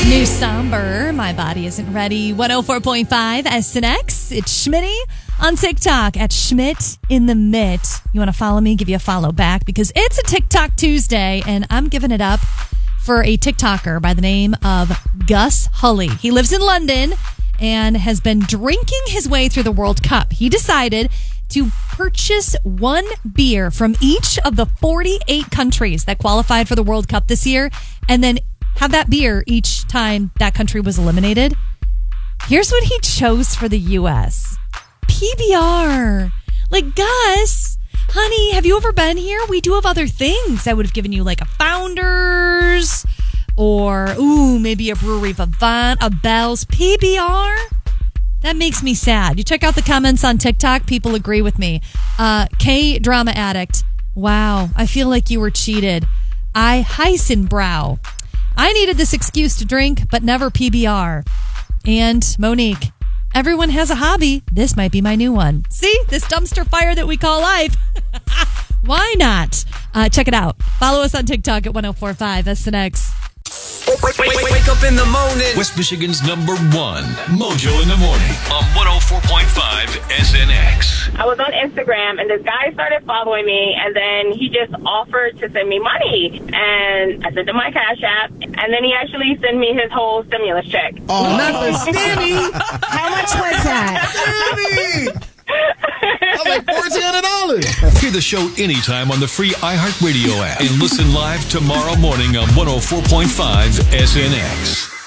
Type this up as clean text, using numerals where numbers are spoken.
New Somber, My Body Isn't Ready. 104.5 SNX. It's Schmitty on TikTok at Schmidt in the Mitt. You want to follow me? Give you a follow back because it's a TikTok Tuesday and I'm giving it up for a TikToker by the name of Gus Hully. He lives in London and has been drinking his way through the World Cup. He decided to purchase one beer from each of the 48 countries that qualified for the World Cup this year and then have that beer each time that country was eliminated. Here's what he chose for the U.S. PBR. Like, Gus, honey, have you ever been here? We do have other things. I would have given you like a Founders or, maybe a Brewery Vivant, a Bell's. PBR? That makes me sad. You check out the comments on TikTok. People agree with me. K-Drama Addict. Wow, I feel like you were cheated. Heisenbrow. I needed this excuse to drink, but never PBR. And Monique, everyone has a hobby. This might be my new one. See, this dumpster fire that we call life. Why not? Check it out. Follow us on TikTok at 1045 SNX. Wake up in the morning. West Michigan's number one, Mojo in the Morning on 104.5 SNX. I was on Instagram and this guy started following me and then he just offered to send me money. And I sent him my Cash App and then he actually sent me his whole stimulus check. Oh, not the stimmy. How much was that? Stimmy. I'm like $1,400. Hear the show anytime on the free iHeartRadio app and listen live tomorrow morning on 104.5 SNX.